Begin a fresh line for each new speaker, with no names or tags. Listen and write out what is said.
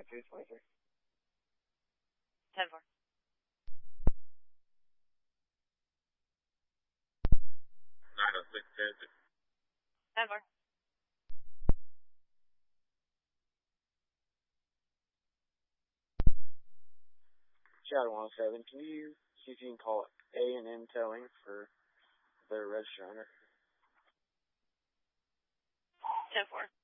2223.
10-4.
906
10-4.
Shadow 107, can you see if you can call A&M Towing for their register owner?
10-4.